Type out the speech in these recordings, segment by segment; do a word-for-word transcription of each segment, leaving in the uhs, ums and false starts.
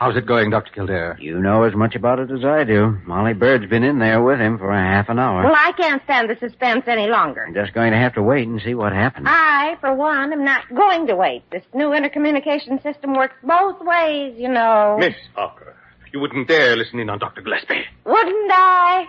How's it going, Doctor Kildare? You know as much about it as I do. Molly Bird's been in there with him for a half an hour. Well, I can't stand the suspense any longer. I'm just going to have to wait and see what happens. I, for one, am not going to wait. This new intercommunication system works both ways, you know. Miss Parker, you wouldn't dare listen in on Doctor Gillespie. Wouldn't I?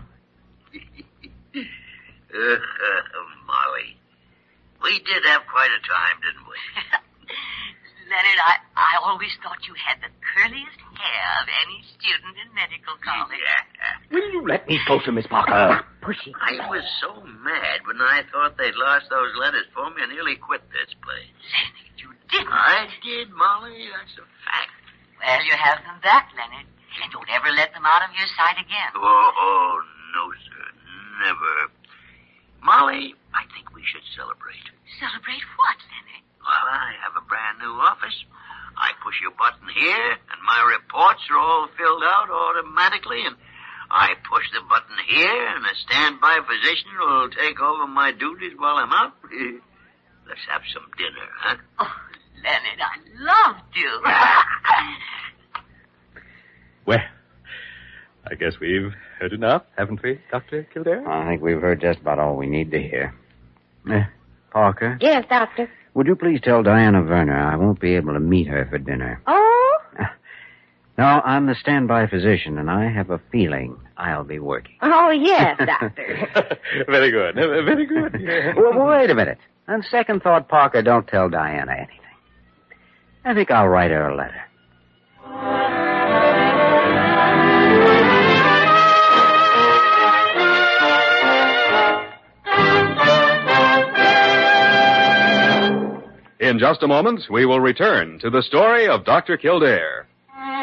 uh, Molly, we did have quite a time, didn't we? Leonard, I, I always thought you had the curliest hair of any student in medical college. Yeah. Will you let me closer, Miss Parker? Pushy. I was so mad when I thought they'd lost those letters for me, I nearly quit this place. Leonard, you didn't. I did, Molly. That's a fact. Well, you have them back, Leonard. And don't ever let them out of your sight again. Oh, oh no, sir. Never. Molly, I think we should celebrate. Celebrate what, Leonard? Well, I have a brand new office. I push a button here, and my reports are all filled out automatically, and I push the button here, and a standby physician will take over my duties while I'm out. Let's have some dinner, huh? Oh, Leonard, I loved you. Well, I guess we've heard enough, haven't we, Doctor Kildare? I think we've heard just about all we need to hear. Uh, Parker? Yes, Doctor. Would you please tell Diana Werner I won't be able to meet her for dinner? Oh? No, I'm the standby physician, and I have a feeling I'll be working. Oh, yes, Doctor. Very good. Very good. Yeah. Well, wait a minute. On second thought, Parker, don't tell Diana anything. I think I'll write her a letter. In just a moment, we will return to the story of Doctor Kildare.